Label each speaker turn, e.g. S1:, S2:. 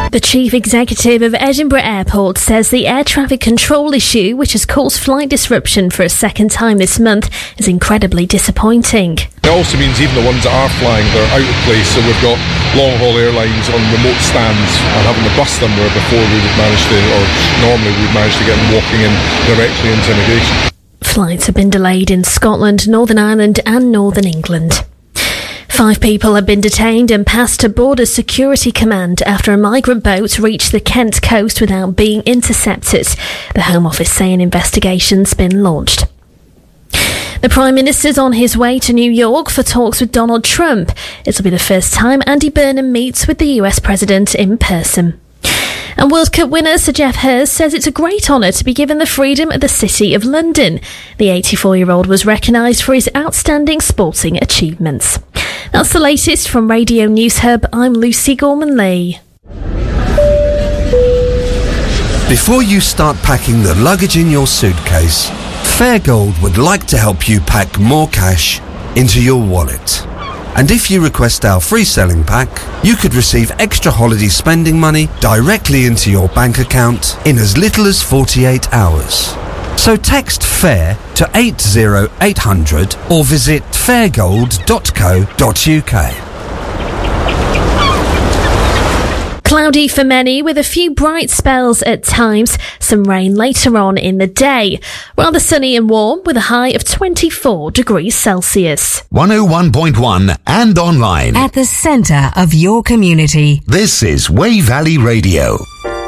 S1: The chief executive of Edinburgh Airport says the air traffic control issue, which has caused flight disruption for a second time this month, is incredibly disappointing.
S2: It also means even the ones that are flying, they're out of place, so we've got long-haul airlines on remote stands and having to bus them where before we would manage to, or normally we'd manage to get them walking in directly into immigration.
S1: Flights have been delayed in Scotland, Northern Ireland and Northern England. 5 people have been detained and passed to Border Security Command after a migrant boat reached the Kent coast without being intercepted. The Home Office say an investigation's been launched. The Prime Minister's on his way to New York for talks with Donald Trump. It'll be the first time Andy Burnham meets with the US President in person. And World Cup winner Sir Geoff Hurst says it's a great honour to be given the freedom of the City of London. The 84-year-old was recognised for his outstanding sporting achievements. That's the latest from Radio News Hub. I'm Lucy Gorman-Lee.
S3: Before you start packing the luggage in your suitcase, Fairgold would like to help you pack more cash into your wallet. And if you request our free selling pack, you could receive extra holiday spending money directly into your bank account in as little as 48 hours. So text FAIR to 80800 or visit fairgold.co.uk.
S1: Cloudy for many, with a few bright spells at times. Some rain later on in the day. Rather sunny and warm, with a high of 24 degrees Celsius.
S4: 101.1 and online.
S5: At the centre of your community.
S4: This is Way Valley Radio.